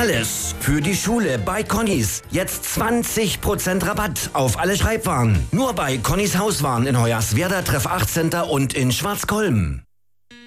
Alles für die Schule bei Connys. Jetzt 20% Rabatt auf alle Schreibwaren. Nur bei Connys Hauswaren in Hoyerswerda, Treff 8 Center und in Schwarzkolm.